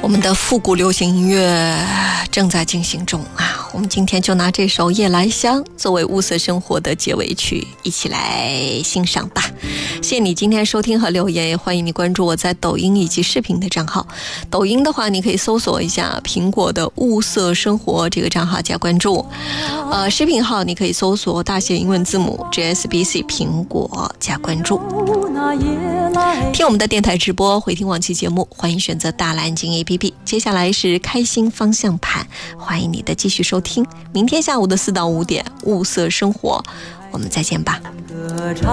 我们的复古流行音乐正在进行中啊！我们今天就拿这首《夜来香》作为雾色生活的结尾曲，一起来欣赏吧。谢谢你今天收听和留言，也欢迎你关注我在抖音以及视频的账号。抖音的话，你可以搜索一下苹果的雾色生活这个账号加关注。视频号你可以搜索大写英文字母 JSBC 苹果加关注。听我们的电台直播，回听往期节目，欢迎选择大蓝鲸 APP。接下来是开心方向盘，欢迎你的继续收听。明天下午的4到5点，雾色生活，我们再见吧。